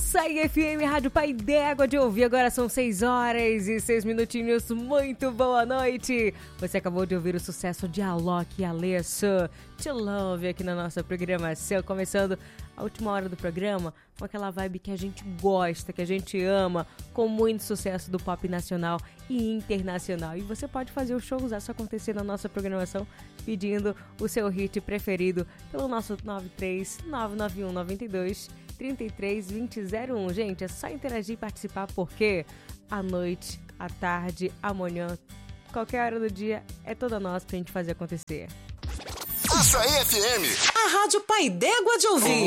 Açaí FM, Rádio Pai d'Égua de ouvir. Agora são 6 horas e 6 minutinhos. Muito boa noite. Você acabou de ouvir o sucesso de Alok e Alesso, Te Love, aqui na nossa programação. Começando a última hora do programa com aquela vibe que a gente gosta, que a gente ama, com muito sucesso do pop nacional e internacional. E você pode fazer o showzaço acontecer na nossa programação pedindo o seu hit preferido pelo nosso 9399192332001. Gente, é só interagir e participar, porque à noite, à tarde, amanhã, qualquer hora do dia, é toda nossa pra gente fazer acontecer. Açaí FM, a Rádio Pai d'Égua de ouvir.